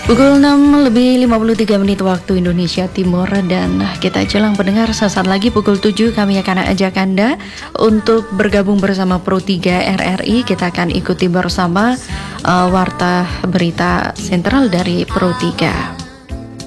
Pukul 6 lebih 53 menit waktu Indonesia Timur, dan kita jelang pendengar sesaat lagi pukul 7 kami akan ajak Anda untuk bergabung bersama Pro 3 RRI. Kita akan ikuti bersama warta berita sentral dari Pro 3.